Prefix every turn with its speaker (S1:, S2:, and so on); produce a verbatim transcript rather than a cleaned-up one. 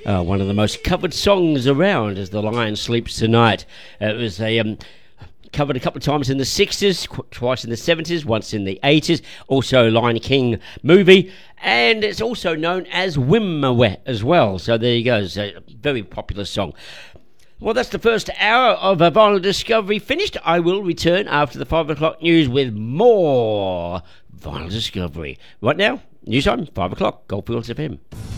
S1: Uh, one of the most covered songs around is The Lion Sleeps Tonight. Uh, it was a... Um, covered a couple of times in the sixties, twice in the seventies, once in the eighties, also Lion King movie, and it's also known as Wimowet as well. So there you go, it's a very popular song. Well, that's the first hour of a Vinyl Discovery finished. I will return after the five o'clock news with more Vinyl Discovery. Right now, news time, five o'clock, Goldfields F M.